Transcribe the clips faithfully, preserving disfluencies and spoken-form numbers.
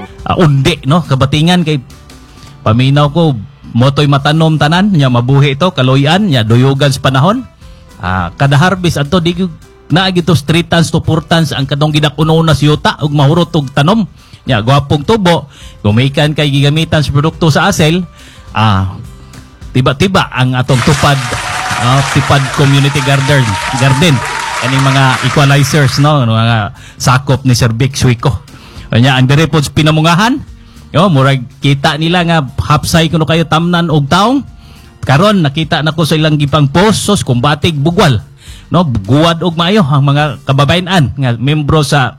uh, undi no kabatingan kay paminaw ko motoy matanom tanan nya mabuhi ito kaloyan nya duyugan sa panahon. Uh, kada harvest adto di na gito three tons to four tons ang kadong gidakuno na siyuta ug mahurot og tanom nya gwapong tubo gumikan kay gigamitan sa produkto sa Asel. Ah, tiba-tiba ang atong tupad uh, tupad community garden garden kaning mga equalizers no mga sakop ni Sir Vic Suico. Nya ang dire pod pinamungahan yo murag kita nila nga hapsay kuno kayo tamnan og taong karon nakita nako sa ilang gipang posos kumbatig bugwal no guwad og maayo ang mga kababayan nga membro sa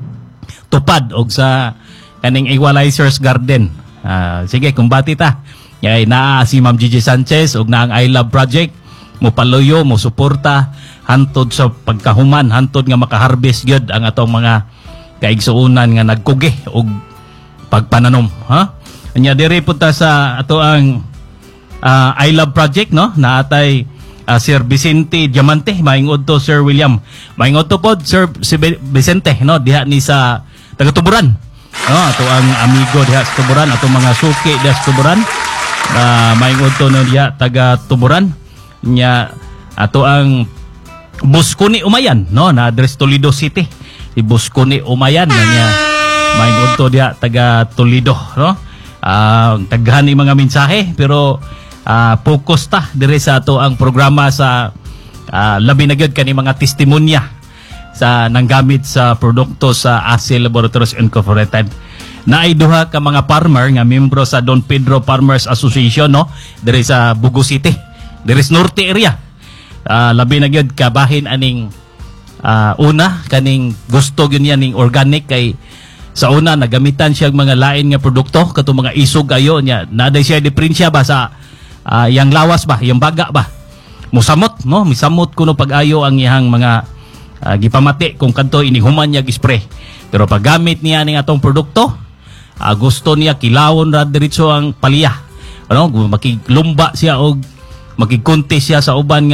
tupad og sa kaning equalizers garden. Uh, sige kumbati ta kay naa si Ma'am Gigi Sanchez og na ang I Love Project mo paluyo mo suporta hantod sa pagkahuman hantod nga makaharvest gyud ang atong mga kaigsuonan nga nagkugi og pagpananom ha anya diri punta sa ato ang uh, I Love Project no naatay uh, Sir Vicente Diamante maingod to Sir William maingod to pod Sir si Vicente no diha ni sa taga-Tuburan no ato ang amigo diha sa Tuburan ato mga suki diha sa Tuburan uh, maingod to no diha taga-Tuburan nya ato ang Busconi Umayan no na address Toledo City si Busconi Umayan na niya maingod to diha taga Toledo no uh, taghan ni mga mensahe pero uh, focus ta dire sa ato ang programa sa uh, labi na gyud kani mga testimonya sa nanggamit sa produkto sa Asel Laboratories Incorporated. Naay duha ka mga farmer nga membro sa Don Pedro Farmers Association no dire sa Bugo City dire sa Norte area. Uh, labi na gyud kabahin aning uh, una kaning gusto gyud niya ning organic kay sa una nagamitan siya mga lain nga produkto kato mga isog ayo niya naday siya diferensya ba sa uh, yang lawas ba yang baga ba musamot no misamot kuno pag-ayo ang iyang mga uh, gipamati kung kadto inihuman niya gispray pero paggamit niya ning atong produkto uh, gusto niya kilawon ra diretso ang palya ano makiglumba siya og makigkontes siya sa uban nga